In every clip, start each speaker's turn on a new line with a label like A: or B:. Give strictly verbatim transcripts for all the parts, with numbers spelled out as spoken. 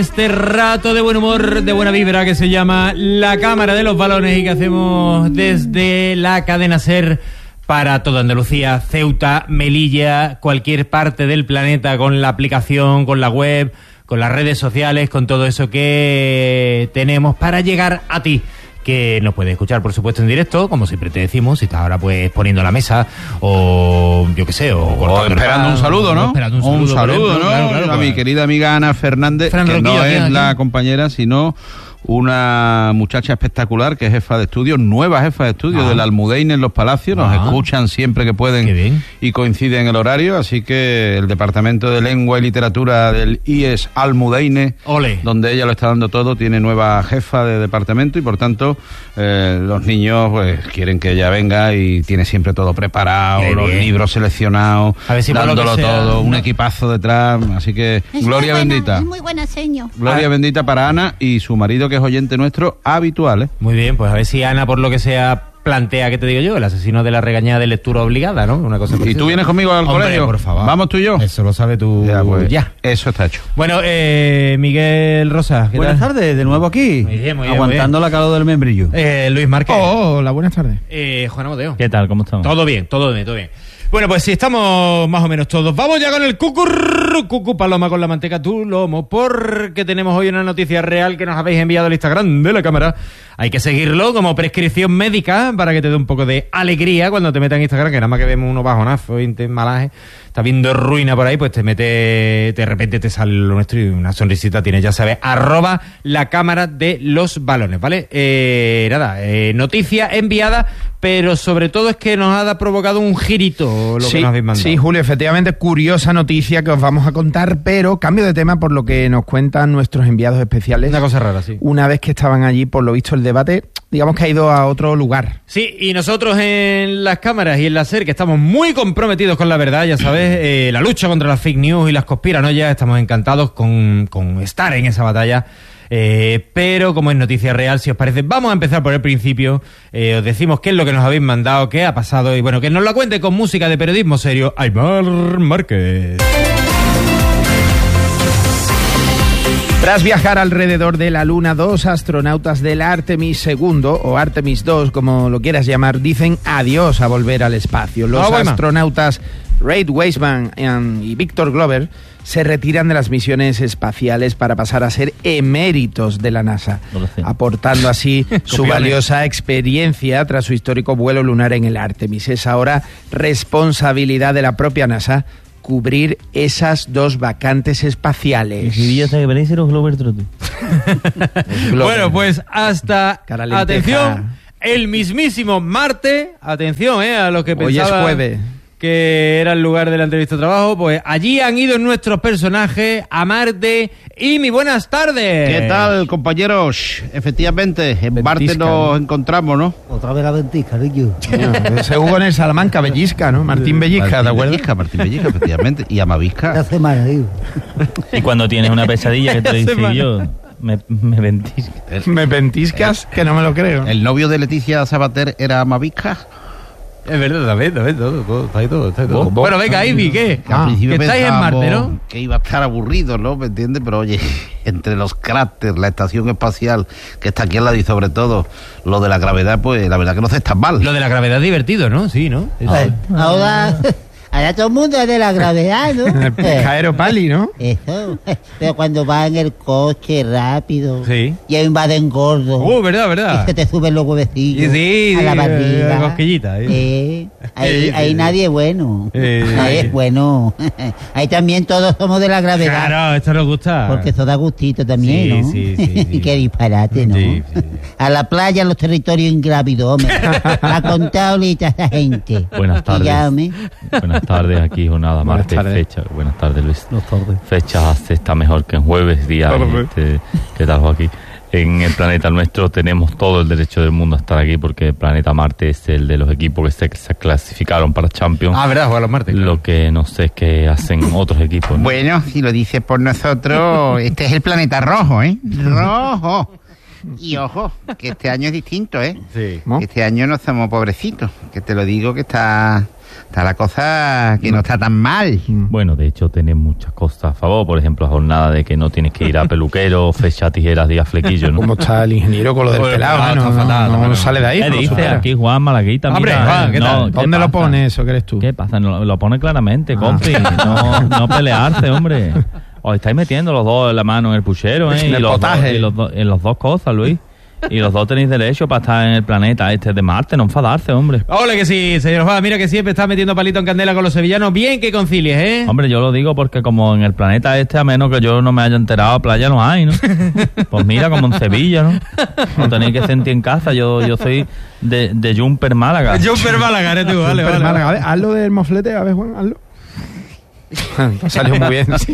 A: Este rato de buen humor, de buena vibra, que se llama La Cámara de los Balones y que hacemos desde la cadena SER para toda Andalucía, Ceuta, Melilla, cualquier parte del planeta, con la aplicación, con la web, con las redes sociales, con todo eso que tenemos para llegar a ti, que nos puedes escuchar, por supuesto, en directo, como siempre te decimos, si estás ahora pues poniendo la mesa, o yo qué sé, o,
B: o esperando un saludo, ¿no?
A: Esperando un saludo,
B: un saludo, ¿no?
A: Claro, claro,
B: a mi querida amiga Ana Fernández,
A: Fran
B: que
A: Roquillo,
B: no
A: aquí,
B: es
A: aquí.
B: la compañera, sino una muchacha espectacular que es jefa de estudio, nueva jefa de estudio
A: ah.
B: del Almudeine en Los Palacios. Nos
A: ah.
B: escuchan siempre que pueden y coincide en el horario, así que el Departamento de Lengua y Literatura del I E S Almudeine,
A: Ole.
B: donde ella lo está dando todo, tiene nueva jefa de departamento y por tanto eh, los niños pues quieren que ella venga y tiene siempre todo preparado,
A: Qué
B: los
A: bien.
B: libros seleccionados,
A: a ver si
B: dándolo
A: sea,
B: todo, un
A: no.
B: equipazo detrás, así que
C: Es
B: gloria
C: muy buena,
B: bendita.
C: Es muy buena seño.
B: Gloria
A: Ah.
B: bendita para Ana y su marido, que es oyente nuestro habitual, ¿eh?
A: Muy bien, pues a ver si Ana, por lo que sea, plantea, ¿qué te digo yo? El asesino de la regañada de lectura obligada, ¿no? Una cosa
B: ¿Y tú vienes conmigo al
A: Hombre,
B: colegio?
A: por favor.
B: ¿Vamos tú y yo?
A: Eso lo sabe tú.
B: Ya, pues,
A: ya.
B: Eso está hecho.
A: Bueno, eh, Miguel Rosa, ¿qué
D: Buenas
A: tal?
D: tardes, de nuevo aquí.
A: Muy bien, muy bien,
D: aguantando
A: muy
D: la calor del membrillo.
A: Eh, Luis Márquez.
E: Oh, hola, buenas tardes.
A: Eh, Juan Amodeo.
E: ¿Qué tal? ¿Cómo estamos?
A: Todo bien, todo bien, todo bien. Bueno, pues si estamos más o menos todos, vamos ya con el cucur, cucu paloma con la manteca tu lomo, porque tenemos hoy una noticia real que nos habéis enviado al Instagram de la cámara. Hay que seguirlo como prescripción médica para que te dé un poco de alegría cuando te metas en Instagram, que nada más que vemos unos bajonazos y un malaje, estás viendo ruina por ahí, pues te mete, de repente te sale lo nuestro y una sonrisita tienes, ya sabes, arroba la cámara de los balones, ¿vale? Eh, nada, eh, noticia enviada, pero sobre todo es que nos ha provocado un girito lo
E: sí,
A: que nos habéis mandado.
E: Sí, Julio, efectivamente, curiosa noticia que os vamos a contar, pero cambio de tema por lo que nos cuentan nuestros enviados especiales.
A: Una cosa rara, sí.
E: Una vez que estaban allí, por lo visto, el debate, digamos que ha ido a otro lugar.
A: Sí, y nosotros en las cámaras y en la SER, que estamos muy comprometidos con la verdad, ya sabes, eh, la lucha contra las fake news y las conspiranoias, estamos encantados con, con estar en esa batalla. Eh, pero como es noticia real, si os parece, vamos a empezar por el principio. Eh, os decimos qué es lo que nos habéis mandado, qué ha pasado y bueno, que nos lo cuente con música de periodismo serio Aymar Márquez.
E: Tras viajar alrededor de la Luna, dos astronautas del Artemis segundo, o Artemis dos, como lo quieras llamar, dicen adiós a volver al espacio. Los
A: Ah, bueno.
E: astronautas Reid Wiseman y Victor Glover se retiran de las misiones espaciales para pasar a ser eméritos de la NASA,
D: No lo sé.
E: aportando así su
A: Copiones.
E: valiosa experiencia tras su histórico vuelo lunar en el Artemis. Es ahora responsabilidad de la propia NASA cubrir esas dos vacantes espaciales.
A: Bueno, pues hasta,
E: Cara lenteja.
A: atención, el mismísimo Marte, atención, eh, a los que
E: Hoy es
A: pensaban
E: jueves.
A: que era el lugar de la entrevista de trabajo, pues allí han ido nuestros personajes a Marte. Y mi buenas tardes.
B: ¿Qué tal, compañeros? Efectivamente, en
E: Ventisca,
B: Marte nos
E: ¿no?
B: encontramos, ¿no?
F: Otra vez la ventisca, niño.
E: Ese Hugo en el Salamanca, Bellisca, ¿no? Martín Bellisca, ¿te
B: Martín
E: acuerdas?
B: Bellisca, Martín Bellisca, efectivamente. Y
F: Una
B: Amavisca.
F: semana, digo.
D: Y cuando tienes una pesadilla que te dice
A: semana.
D: yo, me, me ventisca.
E: Me ventiscas, que no me lo creo.
B: El novio de Leticia Sabater era Amavisca.
A: Es verdad, también, también, todo, todo, está ahí todo, está ahí todo.
E: Vos, vos.
A: Bueno, venga, Ivy, ¿qué?
B: Que al
E: Ah,
B: principio
A: que estáis en
B: pensábamos
A: Marte, ¿no?
B: que iba a estar aburrido, ¿no? ¿Me entiendes? Pero oye, entre los cráteres, la estación espacial que está aquí al lado y sobre todo lo de la gravedad, pues la verdad que no se está mal.
A: Lo de la gravedad es divertido, ¿no? Sí, ¿no? Eso.
F: Eh, Ahora, ahora todo el mundo es de la gravedad, ¿no?
E: El pescadero Pali, ¿no?
F: Eso. Pero cuando va en el coche rápido
A: Sí.
F: y hay un badén gordo,
A: Uh, verdad,
F: es
A: verdad.
F: que te suben los huevecillos
A: Sí, sí,
F: a la
A: sí,
F: barriga.
A: la cosquillita, ¿eh?
F: Eh, ahí
A: Sí, sí,
F: ahí
A: sí.
F: nadie es bueno.
A: Eh,
F: Nadie
A: sí.
F: es bueno. Ahí también todos somos de la gravedad.
A: Claro, esto nos gusta.
F: Porque eso da gustito también,
A: Sí,
F: ¿no?
A: sí, sí, sí.
F: Qué disparate, ¿no?
A: Sí, sí.
F: A la playa, a los territorios ingrávidos, hombre. Ha contado ahorita esa gente.
D: Buenas tardes.
F: Y ya, hombre.
D: Buenas tardes, aquí jornada
E: Buenas
D: Marte,
E: tardes.
D: fecha. Buenas tardes, Luis. Fecha está mejor que en jueves, día.
E: Tarde.
D: Este, ¿Qué tal, Joaquín? En el planeta nuestro tenemos todo el derecho del mundo a estar aquí porque el planeta Marte es el de los equipos que se, se clasificaron para Champions.
A: Ah, verdad, jugar a los martes.
D: Lo que no sé es qué hacen otros equipos, ¿no?
B: Bueno, si lo dices por nosotros, este es el planeta rojo, ¿eh? Rojo. Y ojo, que este año es distinto, ¿eh?
A: Sí.
E: ¿No?
B: Este año no somos pobrecitos, que te lo digo que está está la cosa que no está tan mal.
D: Bueno, de hecho, tiene muchas cosas a favor. Por ejemplo, la jornada de que no tienes que ir a peluquero, fecha, tijeras, día, flequillo, ¿no?
E: ¿Cómo está el ingeniero con lo del
A: Pues,
E: pelado?
A: ah,
E: No,
A: está
E: no,
A: fatal,
E: no,
A: está
E: no
A: fatal.
E: sale de ahí.
D: ¿Qué
E: no
D: dice
E: supera.
D: aquí Juan Malaguita?
A: Hombre,
D: Mira,
A: Juan, ¿qué
D: no,
A: tal?
D: ¿qué
E: ¿Dónde lo
D: pasa?
E: pone eso que eres tú?
D: ¿Qué pasa? Lo, lo pone claramente, compi. No, no pelearse, hombre. Os estáis metiendo los dos la mano en el puchero, ¿eh?
E: En
D: Y
E: el
D: los
E: potaje.
D: dos- y los dos- en las dos cosas, Luis. Y los dos tenéis derecho para estar en el planeta este de Marte, no enfadarse, hombre.
A: Hola que sí, señor Juan. Mira que siempre está metiendo palito en candela con los sevillanos. Bien que concilies, ¿eh?
D: Hombre, yo lo digo porque como en el planeta este, a menos que yo no me haya enterado, playa no hay, ¿no? Pues mira, como en Sevilla, ¿no? No tenéis que sentir en casa, yo, yo soy de, de Jumper Málaga.
A: Jumper Málaga, eres tú, vale,
E: Pero,
A: vale.
E: Málaga, a ver, hazlo del moflete, a ver, Juan, hazlo. Te ha salido muy bien, sí.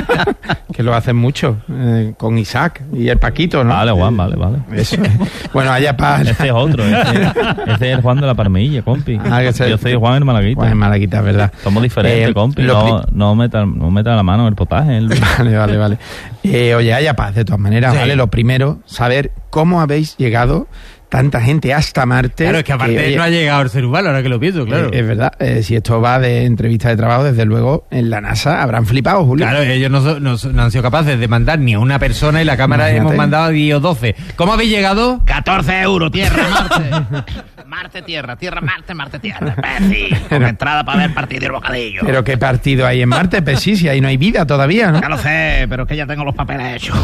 E: Que lo hacen mucho, eh, con Isaac y el Paquito, ¿no?
D: Vale, Juan, vale, vale.
E: Eso es. Bueno, allá para...
D: Ese es otro, ese, ese es el Juan de la Parmilla, compi.
E: Ah, que ese-
D: Yo soy Juan el Malaguita.
E: Pues en Malaguita, es verdad.
D: Somos diferentes,
E: Eh,
D: compi.
E: lo
D: No, no meta no meta la mano en el potaje. ¿eh?
E: Vale, vale, vale. Eh, oye, haya paz, de todas maneras,
A: Sí.
E: ¿vale? Lo primero, saber cómo habéis llegado tanta gente hasta Marte.
A: Claro, es que aparte
E: oye,
A: no ha llegado el ser humano, ahora que lo pienso, claro.
E: eh, es verdad, eh, si esto va de entrevista de trabajo, desde luego en la NASA habrán flipado, Julio.
A: Claro, ellos no, so- no, so- no han sido capaces de mandar ni a una persona y la cámara
E: Imagínate.
A: hemos mandado a diez o doce. ¿Cómo habéis llegado?
B: catorce euros, tierra, Marte. Marte, tierra, tierra, Marte, Marte, tierra. Peci, con entrada para ver partido y el bocadillo.
E: Pero qué partido hay en Marte, pues sí, si ahí no hay vida todavía, ¿no?
B: Ya lo sé, pero es que ya tengo los papeles hechos.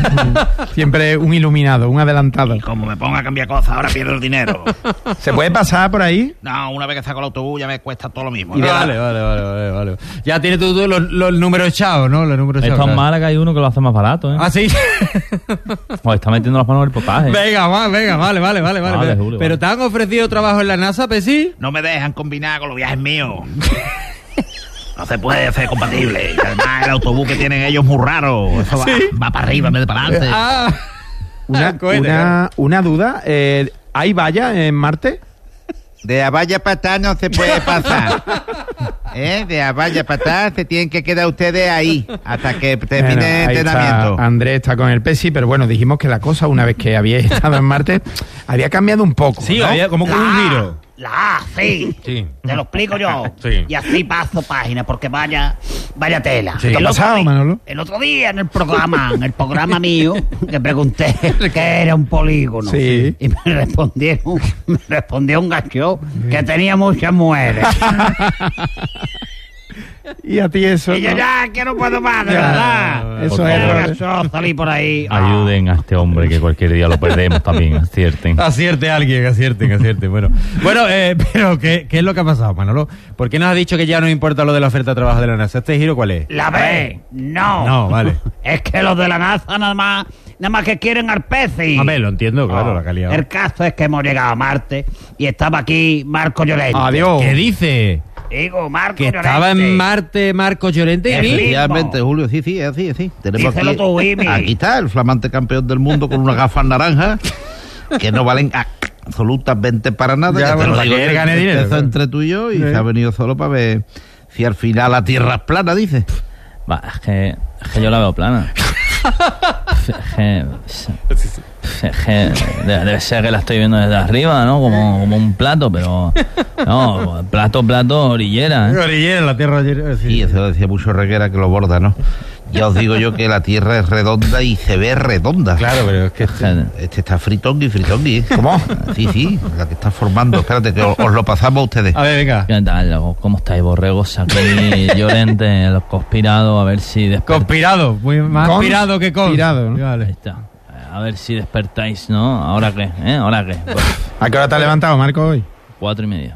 E: Siempre un iluminado, un adelantado.
B: Y como me ponga a cambiar cosas, ahora pierdo el dinero.
E: ¿Se puede pasar por ahí?
B: No, una vez que saco el autobús ya me cuesta todo lo mismo.
E: Y de la-
A: Vale, vale, vale, vale, vale. Ya tienes tú, tú los, los números echados, ¿no? Los números echados.
D: Esto en
A: claro.
D: Málaga hay uno que lo hace más barato, ¿eh?
A: Ah, sí.
D: Os está metiendo las manos en el potaje.
A: venga, va, venga, vale, vale, vale, vale.
D: Vale,
A: pero,
D: Julio,
A: pero
D: vale.
A: te han ofrecido trabajo en la NASA, Pesi.
B: No me dejan combinar con los viajes míos. No se puede hacer compatible. Y además el autobús que tienen ellos es muy raro. Eso va,
A: Sí.
B: va para arriba en vez de para adelante.
A: Ah.
E: Una,
A: Cohete, claro.
E: una, una duda, eh, ¿hay valla en Marte?
B: De Avalla para atrás no se puede pasar. ¿Eh? De Avalla para atrás se tienen que quedar ustedes ahí hasta que termine
E: Bueno,
B: el
E: ahí
B: entrenamiento.
E: está, Andrés está con el Pesi, pero bueno, dijimos que la cosa, una vez que había estado en Marte, había cambiado un poco.
A: Sí,
E: ¿no?
A: había como con un giro.
C: La A, sí.
A: Sí.
C: Te lo explico yo.
A: Sí.
C: Y así paso página, porque vaya, vaya tela.
A: Sí.
E: ¿Qué ha
C: El otro
E: pasado,
C: di-
E: Manolo?
C: El otro día en el programa, en el programa mío, le pregunté qué era un polígono.
E: Sí.
C: Y me respondieron, me respondió un gacho que tenía muchas mujeres.
E: Y a ti eso.
C: Y yo
E: ¿no?
C: ya que no puedo más, de
E: Ya,
C: verdad.
E: eso
D: Por
E: es
D: favor.
E: error.
C: Gacho, salí por ahí. Ah.
D: Ayuden a este hombre que cualquier día lo perdemos también, acierten.
A: Acierte a alguien, acierten, acierten. Bueno, bueno eh, pero ¿qué, ¿qué es lo que ha pasado, Manolo? ¿Por qué nos has dicho que ya no importa lo de la oferta de trabajo de la NASA? ¿Este giro cuál es?
C: La B, no.
A: No, vale.
C: Es que los de la NASA nada más, nada más que quieren al Peci.
A: Hombre, lo entiendo, claro, la calidad.
C: El caso es que hemos llegado a Marte y estaba aquí Marco Llorente.
E: Adiós.
A: ¿Qué dice?
C: Digo, Marco
A: Que
C: Llorente.
A: estaba en Marte Marco Llorente y
C: El
A: mí.
C: mismo.
B: Efectivamente, Julio, sí, sí, es así, es así. Tenemos
C: Díselo
B: aquí,
C: tú, Imi.
B: aquí está el flamante campeón del mundo con unas gafas naranjas que no valen a- absolutamente para nada.
A: Ya,
B: Ya te
A: bueno,
B: lo
A: para
B: digo
A: que él
B: yo,
A: gane
B: que
A: dinero,
B: empezó
A: claro.
B: entre tú y yo y
A: Sí.
B: se ha venido solo para ver si al final la tierra es plana, dice.
D: Va, es que, es que yo la veo plana. Es que, es que de- debe ser que la estoy viendo desde arriba, ¿no? Como, como un plato, pero no, plato, plato, orillera, ¿eh?
A: Orillera, la tierra. orillera, sí.
B: Sí, eso decía mucho Reguera que lo borda, ¿no? Ya os digo yo que la tierra es redonda y se ve redonda.
A: Claro, pero es que.
D: Es que-
B: Este está fritongui, fritongui. ¿eh?
E: ¿Cómo?
B: Sí, sí, la que está formando. Espérate, que os, os lo pasamos a ustedes.
A: A ver, venga.
D: ¿Qué tal? ¿Cómo estáis, borregos? Aquí, Llorente, los conspirados, a ver si despertáis.
A: Conspirado, muy más
E: Conspirado,
A: pirado que con.
E: ¿no?
D: Ahí
A: Vale.
D: está. A ver si despertáis, ¿no? ¿Ahora qué? ¿Eh? ¿Ahora qué? Pues,
E: ¿A qué hora te has levantado, Marco, hoy?
D: cuatro y media.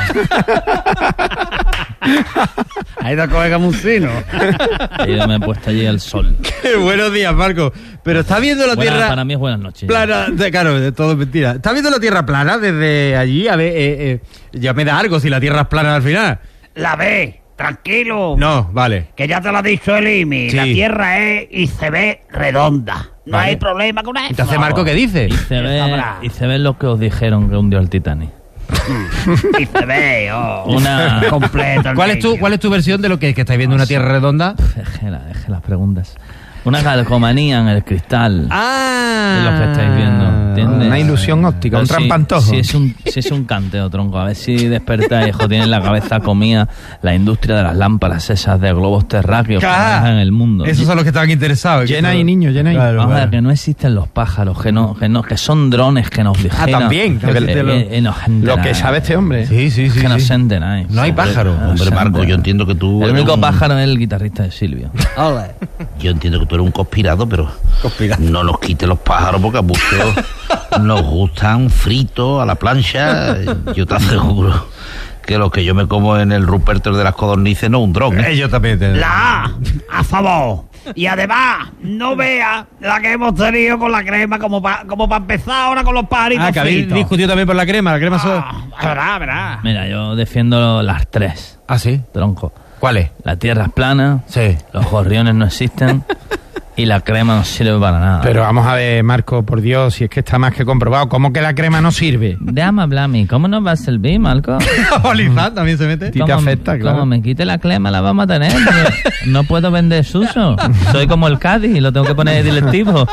C: Ahí te coge camucino.
D: Y yo me he puesto allí al sol.
A: Buenos días, Marco. Pero está viendo la
D: Buena-
A: tierra
D: para mí es buenas noches.
A: plana. de- Claro, de- todo es mentira. ¿Está viendo la tierra plana desde allí? A ver, eh, eh, ya me da algo si la tierra es plana al final.
C: La B, tranquilo.
A: No, vale.
C: Que ya te lo ha dicho el Imi.
A: Sí.
C: La Tierra es y se ve redonda. No
A: Vale.
C: hay problema con eso.
A: Entonces, Marco, ¿qué dice?
D: Y se, ve,
C: sabrá.
D: y se ve lo que os dijeron que hundió el Titanic.
C: Y se ve, oh,
D: Una-
C: completo. el
A: ¿Cuál es tu,
C: vídeo.
A: cuál es tu versión de lo que es que estáis viendo una tierra redonda?
D: Deje, la- deje las preguntas. Una calcomanía en el cristal.
A: Ah.
D: Es lo que estáis viendo, ¿entiendes?
E: Una ilusión óptica,
D: Pero
E: un
D: si-
E: trampantojo.
D: Si es un, si es un canteo, tronco. A ver si despertáis, hijo, tienen la cabeza comida la industria de las lámparas esas de globos terráqueos que
A: Ah,
D: manejan el mundo.
A: Esos son los que estaban interesados.
E: Llena
A: Que
E: ahí,
A: todo-
E: niño, llena ahí.
A: Claro,
D: Vamos a ver,
A: claro.
D: que no existen los pájaros, que no, que no, que son drones que nos vigilan.
A: también,
D: Que,
A: también existen los-
D: eh, eh, nos
E: Lo
D: enteráis.
E: que sabe este hombre.
A: Sí, sí, sí.
D: que no
A: sí.
D: se enteráis.
A: No hay
D: Hombre,
A: pájaro.
D: no
B: Hombre,
D: se
B: Marco,
D: enteráis.
B: yo entiendo que tú...
D: El
B: eres
D: único
B: un-
D: pájaro es el guitarrista de Silvio.
C: Ole.
B: Yo entiendo que tú eres un conspirado, pero
A: Conspirado.
B: no nos quites los pájaros porque a muchos nos gustan fritos a la plancha. Yo te aseguro que lo que yo me como en el Ruperto de las codornices no es un dron, ¿eh?
A: Eh, yo también. te-
C: La A, a favor. Y además, no vea la que hemos tenido con la crema como para como pa empezar ahora con los pajaritos
A: Ah, que habéis
C: fritos.
A: discutido también por la crema. La crema son...
C: Ah, verá, verá.
D: Mira, yo defiendo las tres,
A: Ah, sí.
D: tronco.
A: ¿Cuál es?
D: La tierra es plana,
A: Sí.
D: los gorriones no existen y la crema no sirve para nada.
E: Pero vamos a ver, Marco, por Dios, si es que está más que comprobado. ¿Cómo que la crema no sirve?
D: Déjame hablar a mí, ¿cómo nos va a servir, Marco?
A: Olifaz también se mete.
E: ti te
D: Como-
E: afecta, claro.
D: Como me quite la crema la vamos a tener, porque no puedo vender suso. Soy como el Cádiz y lo tengo que poner de directivo.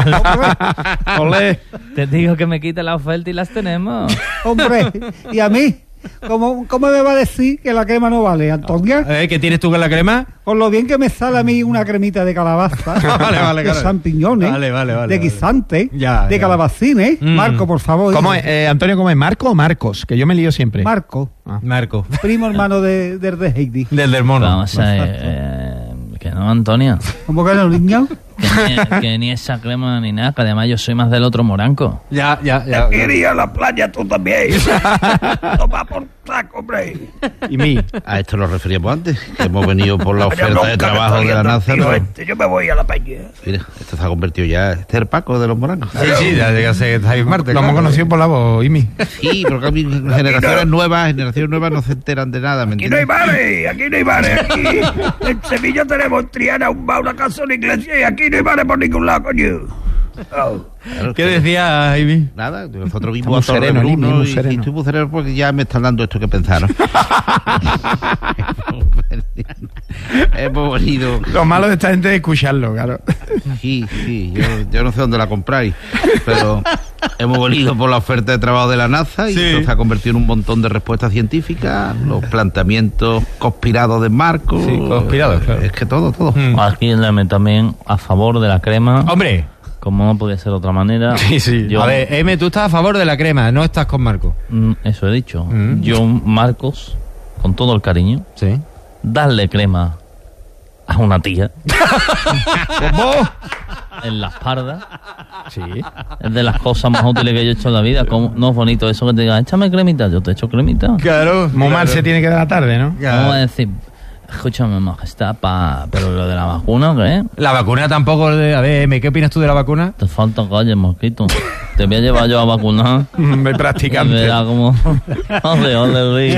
E: Olé.
D: Te digo que me quite la oferta y las tenemos.
G: Hombre, ¿y a mí? ¿Cómo, ¿Cómo me va a decir que la crema no vale, Antonia?
A: Eh, ¿Qué tienes tú con la crema?
G: Con lo bien que me sale a mí una cremita de calabaza,
A: Vale, vale,
G: de
A: claro.
G: champiñones,
A: Vale, vale, vale,
G: de
A: vale.
G: guisante,
A: Ya,
G: de
A: ya.
G: calabacines.
A: Mm.
G: Marco, por favor.
E: ¿Cómo
G: hijo.
E: es, eh, Antonio, ¿cómo es? ¿Marco o Marcos? Que yo me lío siempre.
G: Marco,
A: Marco.
G: primo hermano de, de, de Heidi.
A: Del del mono.
D: Vamos a ver, eh, que no, Antonio.
G: ¿Cómo que no, niño?
D: Que ni, que ni esa crema ni nada, que además yo soy más del otro moranco.
A: Ya, ya, ya.
C: Ir a la playa tú también. Toma por saco, hombre.
E: Y mí.
B: A esto nos referíamos antes, que hemos venido por la
C: Vaya
B: oferta
C: bronca
B: de
C: me
B: trabajo
C: está
B: de la
C: liando el
B: NASA.
C: tío
B: ¿no?
C: este. Yo me voy a la playa.
B: Mira, esto se ha convertido ya... Este es el Paco de los moranos.
A: Sí, sí, ya, ya sé que estáis en Marte.
E: Lo hemos
A: claro.
E: conocido por la voz, Imi.
B: Sí, porque a mí generaciones nuevas, generaciones nuevas no se enteran de nada, ¿me
C: Aquí no hay
B: entiendes?
C: bares, aquí no hay bares. Aquí en Sevilla tenemos en Triana un bar, una casa, una iglesia y aquí no hay bares por ningún lado, coño. Oh.
B: Claro,
A: ¿Qué
B: que-
A: decía, Ivy?
B: Nada, nosotros
E: Está
B: vimos a
E: muy
B: Torre
E: sereno, Limi,
B: Bruno
E: muy
B: y, y
E: sereno.
B: estoy muy sereno porque ya me están dando esto que pensar. ¿no? Hemos venido...
E: Lo malo de esta gente es escucharlo, claro.
B: Sí, sí, yo, yo no sé dónde la compráis, pero hemos venido por la oferta de trabajo de la NASA y
A: Sí.
B: esto se ha convertido en un montón de respuestas científicas, los planteamientos conspirados de Marco.
A: Sí, conspirados, claro.
B: Es que todo, todo.
A: Mm.
D: Aquí le también a favor de la crema,
A: Hombre.
D: como no podía ser de otra manera.
A: Sí, sí.
D: Yo,
A: A ver, M, tú estás a favor de la crema, no estás con Marco.
D: mm, eso he dicho.
A: Mm.
D: Yo, Marcos, con todo el cariño,
A: Sí.
D: darle crema a una tía en la espalda
E: Sí.
D: es de las cosas más útiles que yo he hecho en la vida. Como, no es bonito eso que te digan, échame cremita, yo te echo cremita.
A: Claro.
E: Muy mal se tiene que dar la tarde, ¿no?
D: Vamos a decir, escúchame, majestad, pa, pero lo de la vacuna, ¿qué?
A: La vacuna tampoco. De... A ver, M, ¿qué opinas tú de la vacuna?
D: Te falta calle, mosquito. Te voy a llevar yo a vacunar.
E: Me
D: Y
E: practicante.
D: verás como... Ole, ole, Luis.